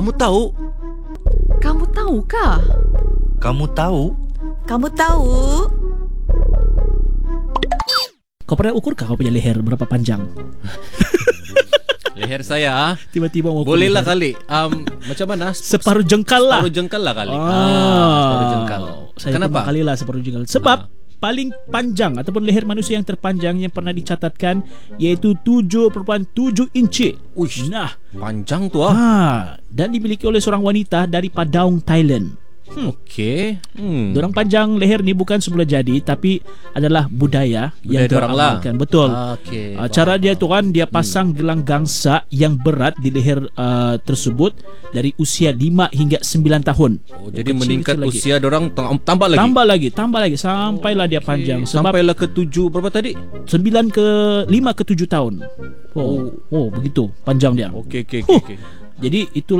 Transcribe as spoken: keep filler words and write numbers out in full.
Kamu tahu? Kamu tahukah? Kamu tahu? Kamu tahu? Kau pernah ukurkah kau punya leher berapa panjang? Leher saya Tiba-tiba mau ukur bolehlah leher. kali. Um, macam mana? Separuh jengkal lah. Separuh jengkal lah kali. Ah, Ah, separuh jengkal. Saya Kenapa? pertama kali lah separuh jengkal. Sebab Ah. paling panjang ataupun leher manusia yang terpanjang yang pernah dicatatkan iaitu tujuh perpuluhan tujuh inci. Uish, Nah, panjang tu ah. ha, dan dimiliki oleh seorang wanita dari Padang, Thailand. Hmm. Okey. Hmm. Dorang panjang leher ni bukan semula jadi, tapi adalah budaya, Budaya yang dorang lah. amalkan. Betul. Ah, okey, Uh, faham, cara dia faham. tu kan dia pasang gelang gangsa yang berat di leher uh, tersebut dari usia lima hingga sembilan tahun. Oh, jadi Kecil-kecil meningkat lagi. usia dorang tang- tambah lagi. Tambah lagi, tambah lagi sampailah dia panjang. Sebab Sampailah ke tujuh berapa tadi? sembilan ke lima ke tujuh tahun. Oh, oh begitu panjang dia. Okey okey Huh. okey. Jadi itu